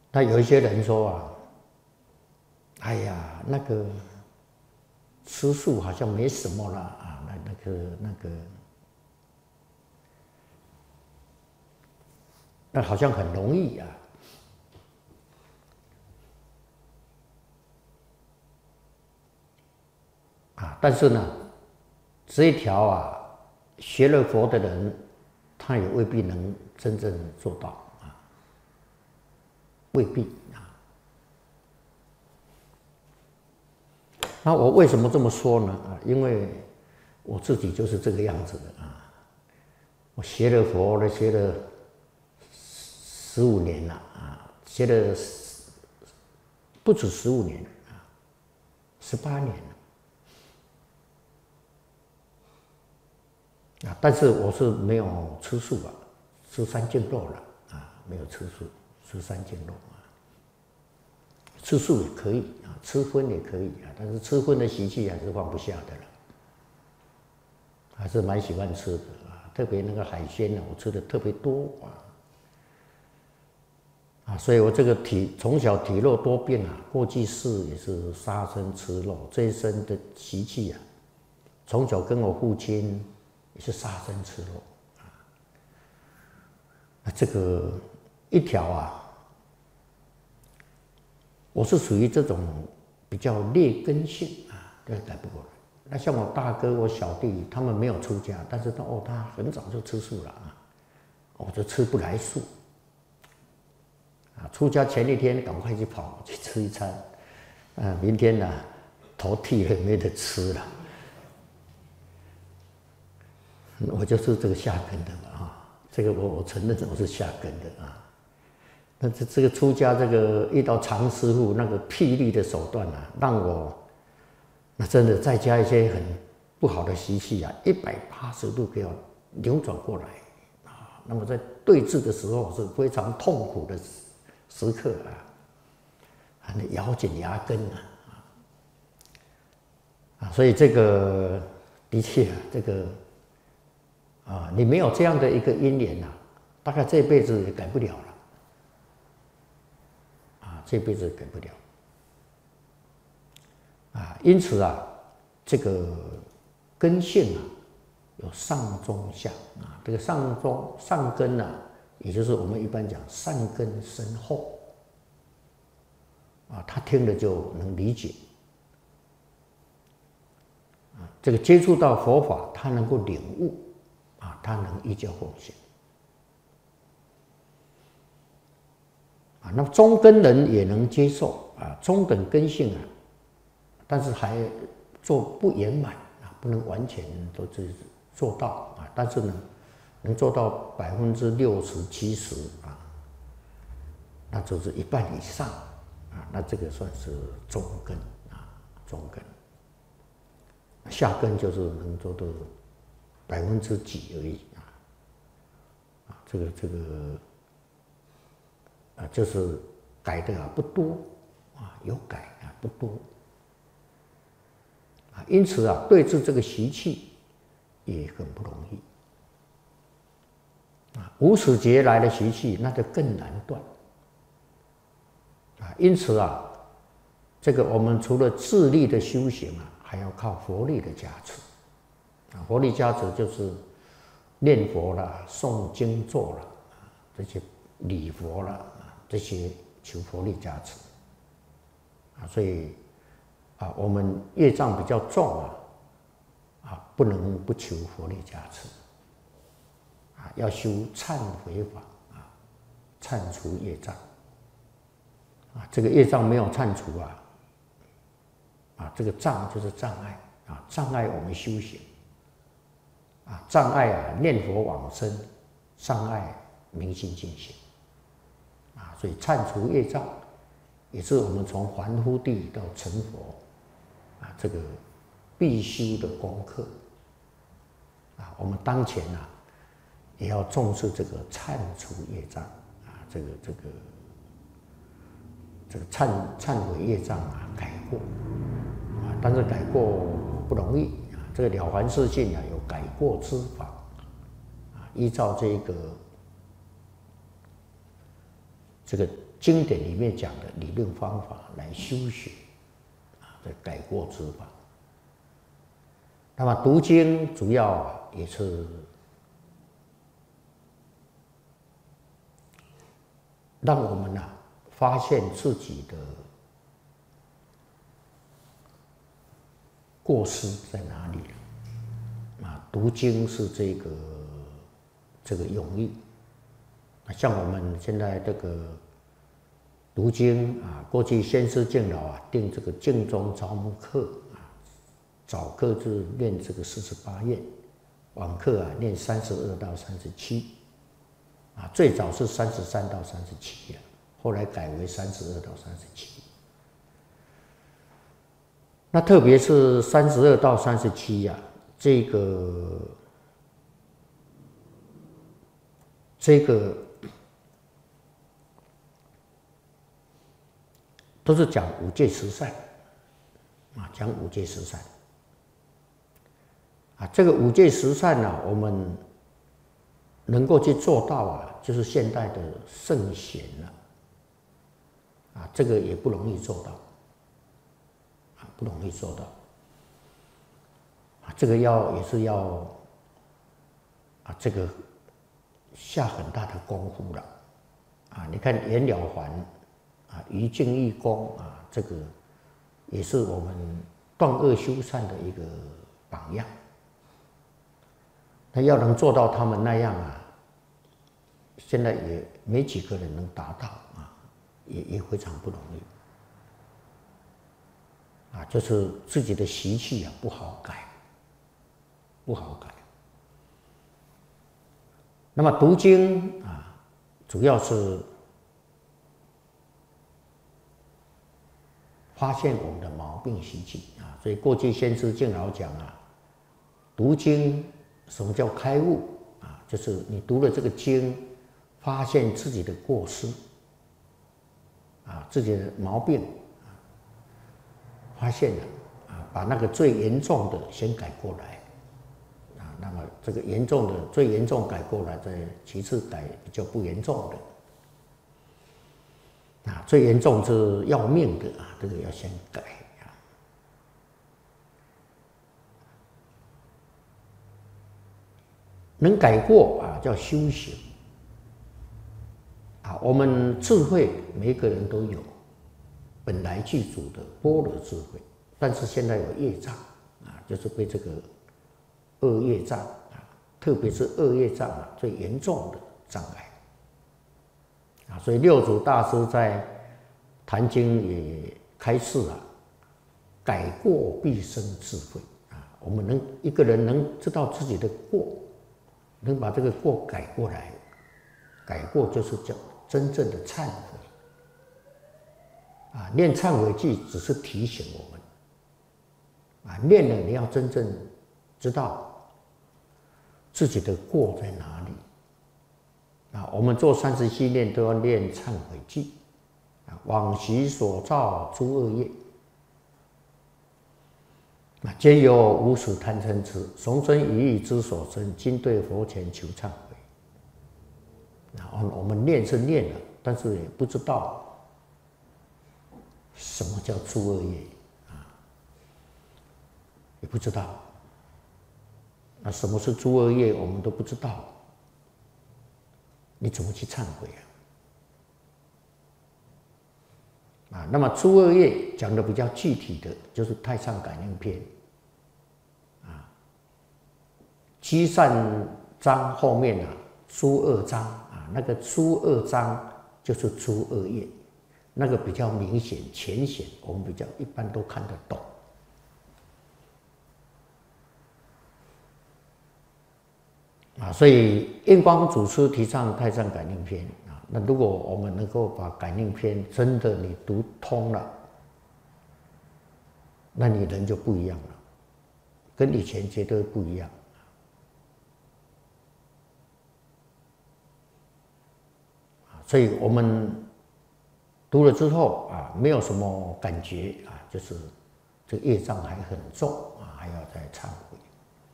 那有一些人说啊，哎呀，那个吃素好像没什么了啊，那好像很容易啊。但是呢，这一条啊，学了佛的人，他也未必能真正做到啊，未必啊。那我为什么这么说呢？因为我自己就是这个样子的啊。我学了佛了，学了15年了啊，学了不止15年啊，18年了啊。但是我是没有吃素啊，吃三净肉了啊，没有吃素，吃三净肉啊。吃素也可以啊，吃荤也可以啊，但是吃荤的习气还是放不下的了，还是蛮喜欢吃的啊。特别那个海鲜呢，我吃的特别多啊，所以我这个从小体弱多病啊，过去世也是杀生吃肉，这一生的习气啊，从小跟我父亲也是杀生吃肉啊，这个一条啊。我是属于这种比较劣根性啊，这改不过来。那像我大哥、我小弟，他们没有出家，但是他很早就吃素了啊，我就吃不来素啊。出家前一天赶快去跑去吃一餐，明天呢头剃了没得吃了，我就是这个下根的嘛啊，这个我承认我是下根的啊。那这个出家，这个遇到常师傅那个霹雳的手段啊，让我那真的再加一些很不好的习气啊，180度给我扭转过来啊。那么在对峙的时候是非常痛苦的时刻啊，咬紧牙根啊，所以这个的确啊，这个啊，你没有这样的一个因缘啊，大概这辈子也改不了了。这辈子改不了啊，因此啊，这个根性啊，有上中下啊。这个上根啊，也就是我们一般讲善根深厚啊，他听了就能理解啊。这个接触到佛法，他能够领悟啊，他能依教奉行。那么中根人也能接受啊，中等根性啊，但是还做不圆满啊，不能完全都做到啊，但是呢，能做到60%、70%啊，那就是一半以上啊，那这个算是中根啊，中根。下根就是能做到几而已啊，这个。就是改的不多啊，有改啊不多啊，因此啊，对治这个习气也很不容易啊。无始劫来的习气，那就更难断啊。因此啊，这个我们除了自力的修行啊，还要靠佛力的加持啊。佛力加持就是念佛啦、诵经咒啦、这些礼佛啦。这些求佛力加持啊，所以啊，我们业障比较重啊，不能不求佛力加持啊，要修忏悔法啊，忏除业障啊。这个业障没有忏除啊，这个障就是障碍啊，障碍我们修行啊，障碍啊念佛往生，障碍明心见性。所以忏除业障，也是我们从凡夫地到成佛啊，这个必修的功课啊。我们当前啊，也要重视这个忏除业障啊，这个忏悔业障啊，改过啊。但是改过不容易啊，这个了凡四训啊，有改过之法啊，依照这个这个经典里面讲的理论方法来修学的改过之法。那么读经主要也是让我们发现自己的过失在哪里读经是这个用意。像我们现在这个读经过去先师敬老定这个净宗招募课早课是念这个48愿，晚课念32到37最早是33到37后来改为32到37。那特别是32到37这个都是讲五戒十善讲五戒十善这个五戒十善我们能够去做到就是现代的圣贤这个也不容易做到不容易做到这个也是要这个下很大的功夫了你看袁了凡于净义公这个也是我们断恶修善的一个榜样。那要能做到他们那样现在也没几个人能达到也非常不容易就是自己的习气不好改，不好改。那么读经主要是发现我们的毛病习气所以过去先师敬老讲读经什么叫开悟就是你读了这个经，发现自己的过失自己的毛病发现了把那个最严重的先改过来那么这个最严重改过来，再其次改比较不严重的最严重是要命的这个要先改能改过叫修行我们智慧每一个人都有本来具足的般若智慧，但是现在有业障就是被这个恶业障特别是恶业障最严重的障碍所以六祖大师在坛经也开示改过必生智慧我们一个人能知道自己的过，能把这个过改过来，改过就是叫真正的忏悔念忏悔记只是提醒我们念了你要真正知道自己的过在哪里我们做37念都要念忏悔记往昔所造诸恶业皆由无始贪嗔痴从生于意之所生，今对佛前求忏悔我们念是念了，但是也不知道什么叫诸恶业也不知道什么是诸恶业我们都不知道，你怎么去忏悔那么诸恶业讲的比较具体的就是《太上感应篇》积善章后面诸恶章那个诸恶章就是诸恶业，那个比较明显浅显，我们比较一般都看得懂所以印光祖师提倡《太上感应篇》那如果我们能够把感应篇真的你读通了，那你人就不一样了，跟以前绝对不一样所以我们读了之后没有什么感觉就是这个业障还很重还要再忏悔。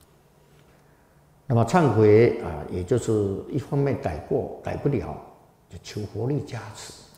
那么忏悔也就是一方面改过改不了， 就求佛力加持。